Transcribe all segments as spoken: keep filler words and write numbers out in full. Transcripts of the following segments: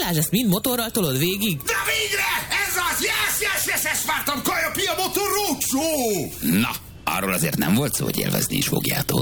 Balázs, ezt mind motorral tolod végig? De végre! Ez az! Yes, yes, yes, ezt vártam! Kaja Pia Motor Roadshow! Na, arról azért nem volt szó, hogy élvezni is fogjátok.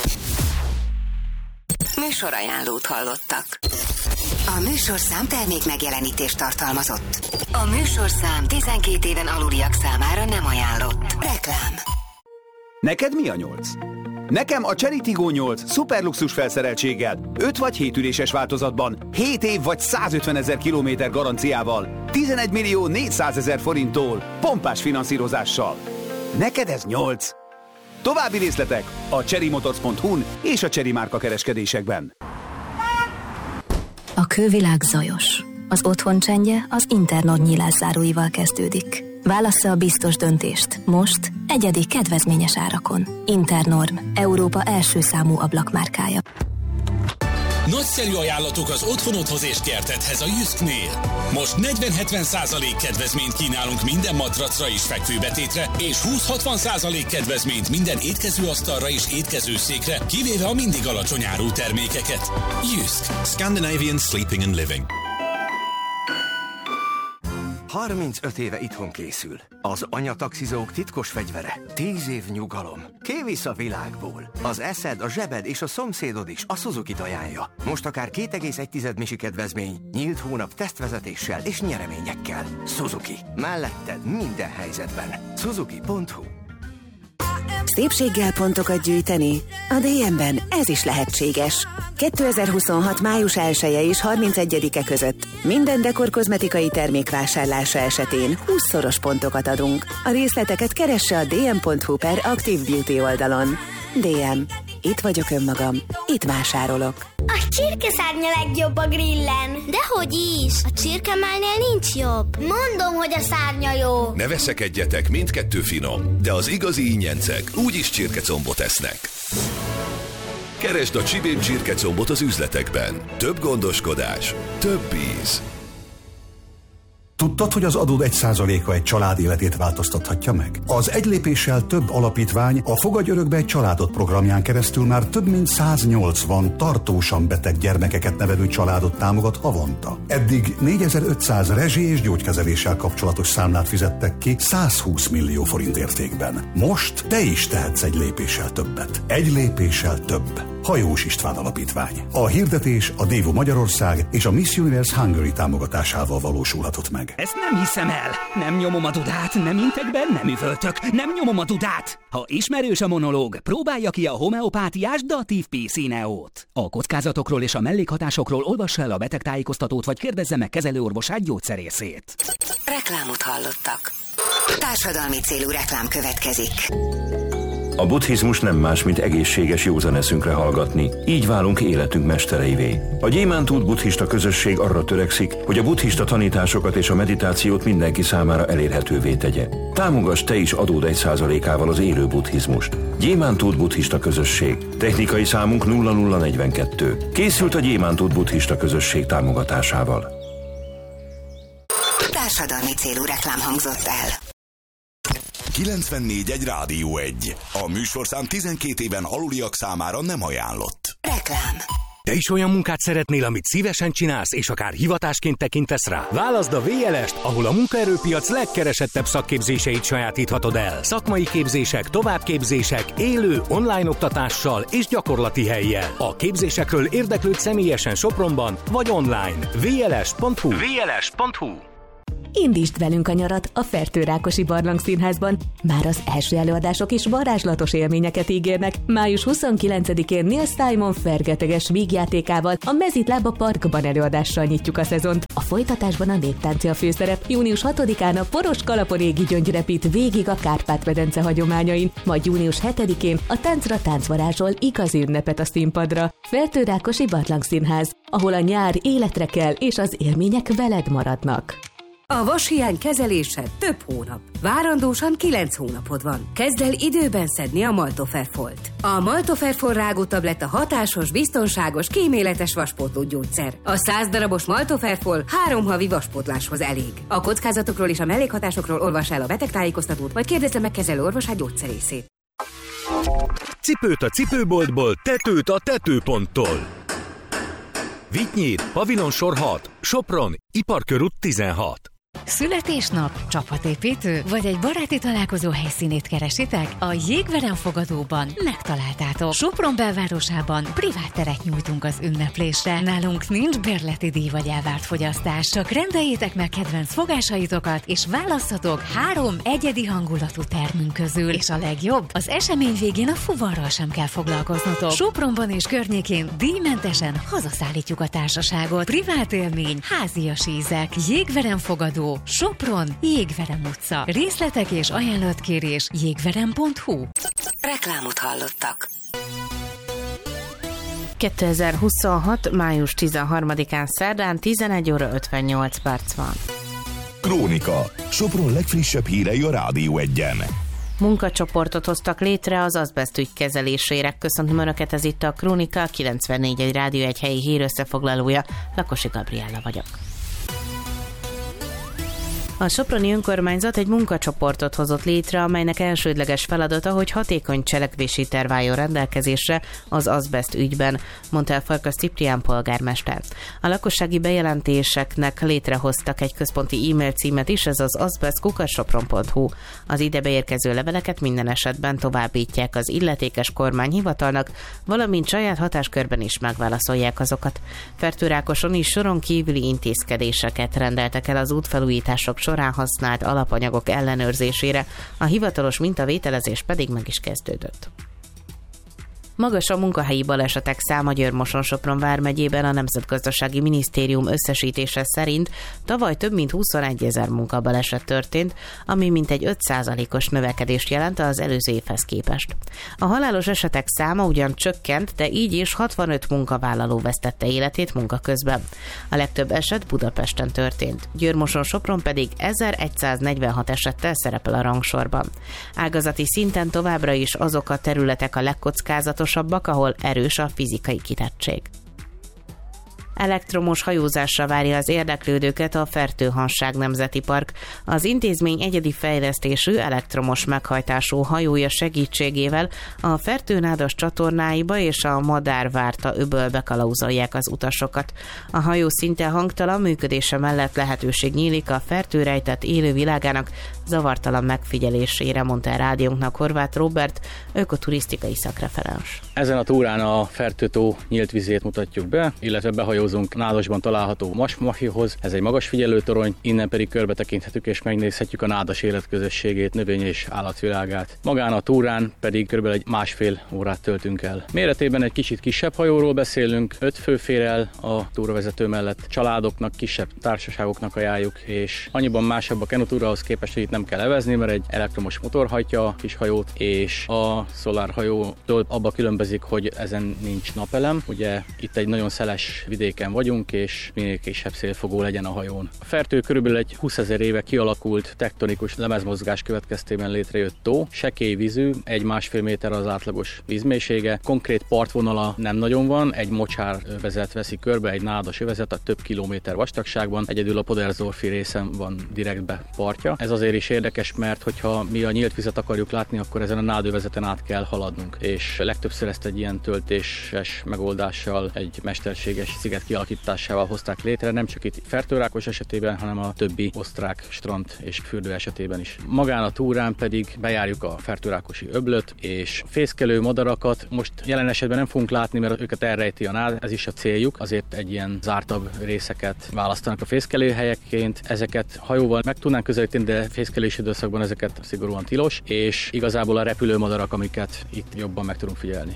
Műsorajánlót hallottak. A műsorszám termék megjelenítést tartalmazott. A műsorszám tizenkét éven aluliak számára nem ajánlott. Reklám. Neked mi a nyolc? Nekem a Chery Tiggo nyolc szuperluxus felszereltséggel, öt vagy hét üléses változatban, hét év vagy százötvenezer kilométer garanciával, tizenegy millió négyszázezer forinttól, pompás finanszírozással. Neked ez nyolc. További részletek a chery motors pont hu-n és a Chery márka kereskedésekben. A külvilág zajos. Az otthon csendje az Internord nyílászáróival kezdődik. Válassza a biztos döntést. Most egyedi kedvezményes árakon. Internorm, Európa első számú ablakmárkája. Nagyszerű ajánlatok az otthonodhoz és kertedhez a Jysknél. Most negyven-hetven százalék kedvezményt kínálunk minden matracra és fekvőbetétre, és húsz-hatvan százalék kedvezményt minden étkezőasztalra és étkezőszékre, kivéve a mindig alacsony árú termékeket. Jysk. Scandinavian Sleeping and Living. harmincöt éve itthon készül. Az anyataxizók titkos fegyvere. tíz év nyugalom. Kivisz a világból. Az eszed, a zsebed és a szomszédod is a Suzuki-t ajánlja. Most akár két egész egy misi kedvezmény, nyílt hónap tesztvezetéssel és nyereményekkel. Suzuki. Melletted minden helyzetben. Suzuki pont hu. Szépséggel pontokat gyűjteni? A dé em-ben ez is lehetséges. kétezer-huszonhat május elseje és harmincegyedike között minden dekor kozmetikai termék vásárlása esetén húszszoros pontokat adunk. A részleteket keresse a dm pont hu per Active Beauty oldalon. dé em. Itt vagyok önmagam. Itt vásárolok. A csirkeszárnya legjobb a grillen. Dehogy is. A csirkemálnél nincs jobb. Mondom, hogy a szárnya jó. Ne veszekedjetek, mindkettő finom. De az igazi ingyencek úgyis csirkecombot esznek. Keresd a Csibén csirkecombot az üzletekben. Több gondoskodás, több íz. Tudtad, hogy az adód egy százaléka egy család életét változtathatja meg? Az Egy lépéssel több alapítvány a Fogadj örökbe egy családot programján keresztül már több mint száznyolcvan tartósan beteg gyermekeket nevelő családot támogat havonta. Eddig négyezer-ötszáz rezsi és gyógykezeléssel kapcsolatos számlát fizettek ki százhúsz millió forint értékben. Most te is tehetsz egy lépéssel többet. Egy lépéssel több. Hajós István Alapítvány. A hirdetés a Dévo Magyarország és a Miss Universe Hungary támogatásával valósulhatott meg. Ezt nem hiszem el. Nem nyomom a dudát, nem intek be, nem üvöltök, nem nyomom a dudát. Ha ismerős a monológ, próbálja ki a homeopátiás Datív Piszineót. A kockázatokról és a mellékhatásokról olvassa el a betegtájékoztatót, vagy kérdezze meg kezelőorvosát, gyógyszerészét. Reklámot hallottak. Társadalmi célú reklám következik. A buddhizmus nem más, mint egészséges józan eszünkre hallgatni, így válunk életünk mestereivé. A Gyémántút buddhista közösség arra törekszik, hogy a buddhista tanításokat és a meditációt mindenki számára elérhetővé tegye. Támogass te is adód egy százalékával az élő buddhizmust. Gyémántút buddhista közösség. Technikai számunk nulla nulla negyvenkettő. Készült a Gyémántút buddhista közösség támogatásával. Társadalmi célú reklám hangzott el. kilencvennégy egy Rádió egy. A műsorszám tizenkét éven aluliak számára nem ajánlott. Reklám. Te is olyan munkát szeretnél, amit szívesen csinálsz, és akár hivatásként tekintesz rá? Válaszd a vé el est, ahol a munkaerőpiac legkeresettebb szakképzéseit sajátíthatod el. Szakmai képzések, továbbképzések, élő, online oktatással és gyakorlati hellyel. A képzésekről érdeklődj személyesen Sopronban vagy online. vé el es pont hu vé el es pont hu Indítsd velünk a nyarat a Fertőrákosi Barlangszínházban. Már az első előadások is varázslatos élményeket ígérnek. május huszonkilencedikén Neil Simon fergeteges vígjátékával a Mezitlába Parkban előadással nyitjuk a szezont. A folytatásban a néptánci a főszerep. június hatodikán a Poros kalapon égi gyöngy repít végig a Kárpát-medence hagyományain, majd június hetedikén a Táncra tánc varázsol igazi ünnepet a színpadra. Fertőrákosi Barlangszínház, ahol a nyár életre kell és az élmények veled maradnak. A vashiány kezelése több hónap. Várandósan kilenc hónapod van. Kezd el időben szedni a Maltoferfolt. A Maltoferfol rágótabletta hatásos, biztonságos, kíméletes vaspótló gyógyszer. A száz darabos Maltoferfol három havi vaspótláshoz elég. A kockázatokról és a mellékhatásokról olvass el a betegtájékoztatót, vagy kérdezze meg kezelő orvosát, gyógyszerészét. Cipőt a cipőboltból, tetőt a tetőponttól. Vitynyír, Pavilon sor hat, Sopron, Iparkörút tizenhat. Születésnap, csapatépítő, vagy egy baráti találkozó helyszínét keresitek? A Jégverem fogadóban megtaláltátok. Sopron belvárosában privát teret nyújtunk az ünneplésre. Nálunk nincs bérleti díj vagy elvárt fogyasztás, csak rendeljétek meg kedvenc fogásaitokat, és választhatok három egyedi hangulatú termünk közül. És a legjobb, az esemény végén a fuvarral sem kell foglalkoznotok. Sopronban és környékén díjmentesen hazaszállítjuk a társaságot. Privát élmény, házias ízek, Jégverem fogadó, Sopron, Jégverem utca. Részletek és ajánlatkérés jégverem pont hu. Reklámot hallottak. kétezer-huszonhat. május tizenharmadikán szerdán tizenegy óra ötvennyolc perc van. Krónika. Sopron legfrissebb hírei a Rádió Egyen. Munkacsoportot hoztak létre az azbeszt ügy kezelésére. Köszöntöm Önöket, ez itt a Krónika, kilencvennégy egy Rádió egy helyi hír összefoglalója. Lakosi Gabriella vagyok. A soproni önkormányzat egy munkacsoportot hozott létre, amelynek elsődleges feladata, hogy hatékony cselekvési terv álljon rendelkezésre az azbeszt ügyben, mondta el Farkas Ciprián polgármester. A lakossági bejelentéseknek létrehoztak egy központi e-mail címet is, ez az azbeszt kukac sopron pont hu. Az ide beérkező leveleket minden esetben továbbítják az illetékes kormányhivatalnak, valamint saját hatáskörben is megválaszolják azokat. Fertőrákoson is soron kívüli intézkedéseket rendeltek el az útfelújítások során használt alapanyagok ellenőrzésére, a hivatalos mintavételezés pedig meg is kezdődött. Magas a munkahelyi balesetek száma Győr-Moson-Sopron vármegyében. A Nemzetgazdasági Minisztérium összesítése szerint tavaly több mint huszonegy ezer munkabaleset történt, ami mintegy öt százalékos növekedést jelent az előző évhez képest. A halálos esetek száma ugyan csökkent, de így is hatvanöt munkavállaló vesztette életét munka közben. A legtöbb eset Budapesten történt. Győr-Moson-Sopron pedig ezerszáznegyvenhat esettel szerepel a rangsorban. Ágazati szinten továbbra is azok a területek a legkockázatosabbak, ahol erős a fizikai kitettség. Elektromos hajózásra várja az érdeklődőket a Fertőhansság Nemzeti Park. Az intézmény egyedi fejlesztésű elektromos meghajtású hajója segítségével a Fertőnádas csatornáiba és a Madárvárta öbölbe kalauzolják az utasokat. A hajó szinte hangtalan működése mellett lehetőség nyílik a fertőrejtett élővilágának zavartalan megfigyelésére, mondta a rádiónknak Horváth Róbert, ökoturisztikai szakreferens. Ezen a túrán a Fertőtó nyílt vizét mutatjuk be, illetve behajózunk Nádasban található Masmahihoz. Ez egy magas figyelőtorony, innen pedig körbe tekinthetjük és megnézhetjük a nádas életközösségét, növény és állatvilágát. Magán a túrán pedig körülbelül egy másfél órát töltünk el. Méretében egy kicsit kisebb hajóról beszélünk, öt fő fér el a túravezető mellett, családoknak, kisebb társaságoknak ajánljuk, és annyiban másabb a kenutúrahoz képest, hogy itt nem kell evezni, mert egy elektromos motor hajtja a kis hajót, és a szolárhajótól abba különbözik, hogy ezen nincs napelem. Ugye itt egy nagyon szeles vidéken vagyunk, és minél kisebb szélfogó legyen a hajón. A Fertő körülbelül egy húszezer éve kialakult tektonikus lemezmozgás következtében létrejött tó, sekély vízű, egy másfél méter az átlagos vízmélysége, konkrét partvonala nem nagyon van, egy mocsár övezet veszi körbe, egy nádas övezet, a több kilométer vastagságban, egyedül a Poderzorfi részen van direktbe partja. Ez azért is érdekes, mert hogyha mi a nyílt vizet akarjuk látni, akkor ezen a nádövezeten át kell haladnunk, és legtöbbször ezt egy ilyen töltéses megoldással, egy mesterséges sziget kialakításával hozták létre, nem csak itt Fertőrákos esetében, hanem a többi osztrák strand és fürdő esetében is. Magán a túrán pedig bejárjuk a Fertőrákosi öblöt, és fészkelő madarakat most jelen esetben nem fogunk látni, mert őket elrejti a nád, ez is a céljuk, azért egy ilyen zártabb részeket választanak a fészkelőhelyekként. Ezeket hajóval meg tudnánk közelíteni, de fészkelési időszakban ezeket szigorúan tilos, és igazából a repülőmadarak, amiket itt jobban meg tudunk figyelni.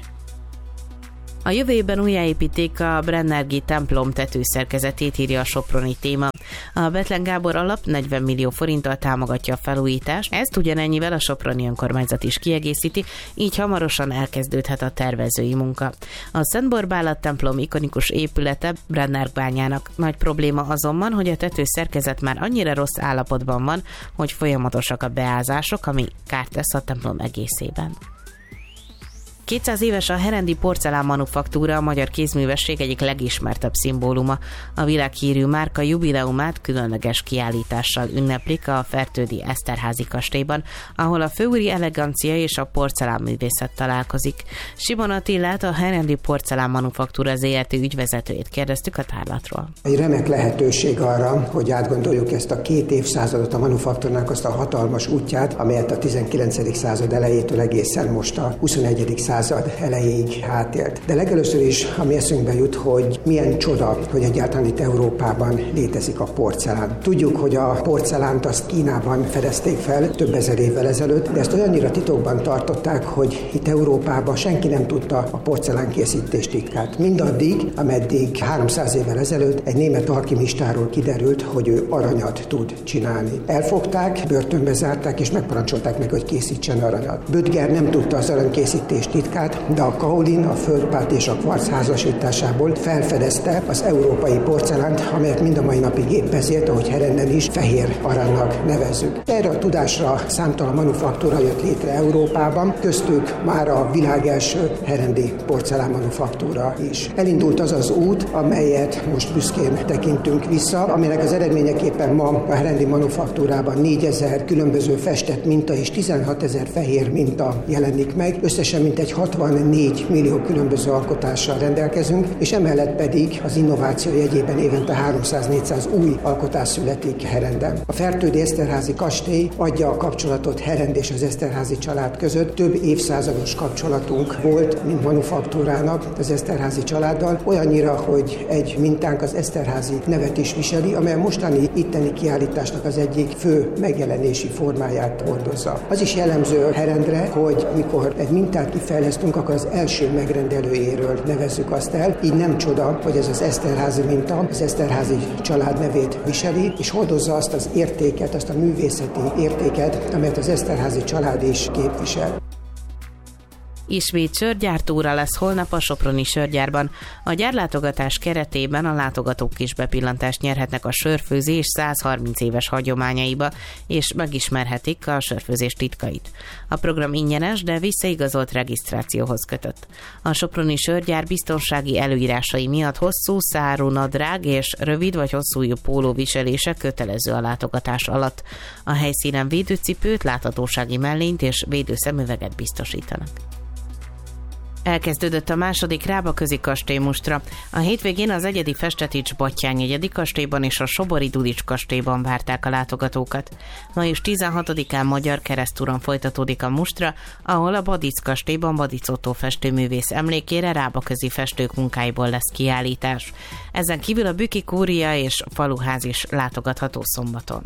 A jövő évben újjáépítik a Brennergi templom tetőszerkezetét, írja a soproni Téma. A Bethlen Gábor alap negyven millió forinttal támogatja a felújítást, ezt ugyanennyivel a soproni önkormányzat is kiegészíti, így hamarosan elkezdődhet a tervezői munka. A Szent Borbálat templom ikonikus épülete Brennergbányának. Nagy probléma azonban, hogy a tetőszerkezet már annyira rossz állapotban van, hogy folyamatosak a beázások, ami kárt tesz a templom egészében. kétszáz éves a herendi porcelán manufaktúra, a magyar kézművesség egyik legismertebb szimbóluma. A világhírű márka jubileumát különleges kiállítással ünneplik a Fertődi Eszterházy kastélyban, ahol a főúri elegancia és a porcelánművészet találkozik. Simon Attillát, a herendi porcelán manufaktúra zé er té ügyvezetőjét kérdeztük a tárlatról. Egy remek lehetőség arra, hogy átgondoljuk ezt a két évszázadot, a manufaktúrának azt a hatalmas útját, amelyet a tizenkilencedik század elejétől egészen most a huszonegyedik század elejéig átélt. De legelőször is, ami eszünkbe jut, hogy milyen csoda, hogy egyáltalán itt Európában létezik a porcelán. Tudjuk, hogy a porcelánt azt Kínában fedezték fel több ezer évvel ezelőtt, de ezt olyannyira titokban tartották, hogy itt Európában senki nem tudta a porcelán készítés titkát. Mindaddig, ameddig háromszáz évvel ezelőtt egy német alkimistáról kiderült, hogy ő aranyat tud csinálni. Elfogták, börtönbe zárták és megparancsolták meg, hogy készítsen aranyat. Böttger nem tudta az aranykészítés titkát, de a kaolin, a földpát és a kvarc házasításából felfedezte az európai porcelánt, amelyet mind a mai napig épp ezért, ahogy Herenden is, fehér aranynak nevezzük. Erre a tudásra számtalan manufaktúra jött létre Európában, köztük már a világ első herendi porcelán manufaktúra is. Elindult az az út, amelyet most büszkén tekintünk vissza, aminek az eredményeképpen ma a herendi manufaktúrában négyezer különböző festett minta és tizenhatezer fehér minta jelenik meg. Összesen mintegy hatvannégy millió különböző alkotással rendelkezünk, és emellett pedig az innováció jegyében évente háromszáz-négyszáz új alkotás születik Herenden. A Fertődi Eszterházy kastély adja a kapcsolatot Herend és az Eszterházy család között. Több évszázados kapcsolatunk volt, mint manufaktúrának az Eszterházy családdal, olyannyira, hogy egy mintánk az Eszterházy nevet is viseli, amely a mostani itteni kiállításnak az egyik fő megjelenési formáját hordozza. Az is jellemző Herendre, hogy mikor egy mintát kifejlesztünk, akkor az első megrendelőjéről nevezzük azt el. Így nem csoda, hogy ez az Eszterházy minta az Eszterházy család nevét viseli, és hordozza azt az értéket, azt a művészeti értéket, amelyet az Eszterházy család is képvisel. Ismét sörgyártóra lesz holnap a soproni sörgyárban. A gyárlátogatás keretében a látogatók is bepillantást nyerhetnek a sörfőzés százharminc éves hagyományaiba, és megismerhetik a sörfőzés titkait. A program ingyenes, de visszaigazolt regisztrációhoz kötött. A soproni sörgyár biztonsági előírásai miatt hosszú szárú nadrág és rövid vagy hosszújú póló viselése kötelező a látogatás alatt. A helyszínen védőcipőt, láthatósági mellényt és védőszemüveget biztosítanak. Elkezdődött a második Rábaközi kastélymustra. A hétvégén az Egyedi Festetics Batthyány egyedik kastélyban és a Sobori Dudics kastélyban várták a látogatókat. május tizenhatodikán Magyar Keresztúron folytatódik a mustra, ahol a Badic kastélyban Badic Ottó festőművész emlékére Rábaközi festők munkáiból lesz kiállítás. Ezen kívül a Büki Kúria és Faluház is látogatható szombaton.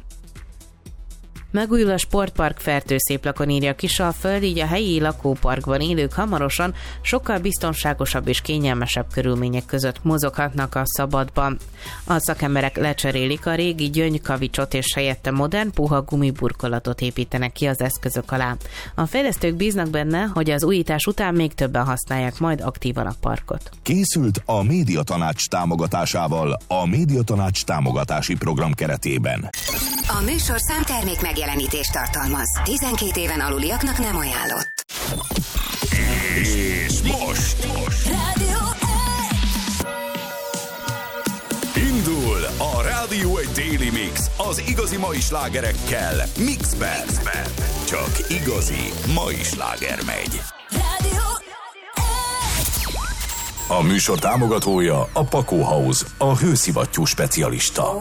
Megújul a sportpark Fertőszéplakon, írja Kisalföld, így a helyi lakóparkban élők hamarosan sokkal biztonságosabb és kényelmesebb körülmények között mozoghatnak a szabadban. A szakemberek lecserélik a régi gyöngykavicsot és helyette modern, puha gumiburkolatot építenek ki az eszközök alá. A fejlesztők bíznak benne, hogy az újítás után még többen használják majd aktívan a parkot. Készült a Médiatanács támogatásával a Médiatanács támogatási program keretében. A műsorszám termék megjelenítést tartalmaz. tizenkét éven aluliaknak nem ajánlott. És most! Rádió Indul a Rádió egy Daily Mix az igazi mai slágerekkel. Mixben. Csak igazi mai sláger megy. A műsor támogatója a Pakó House, a hőszivattyú specialista.